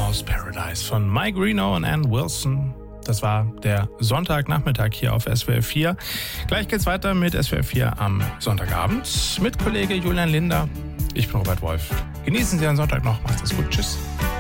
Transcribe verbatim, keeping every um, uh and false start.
Almost Paradise von Mike Reno und Ann Wilson. Das war der Sonntagnachmittag hier auf S W R vier. Gleich geht's weiter mit S W R vier am Sonntagabend mit Kollege Julian Linder. Ich bin Robert Wolf. Genießen Sie einen Sonntag noch. Macht es gut. Tschüss.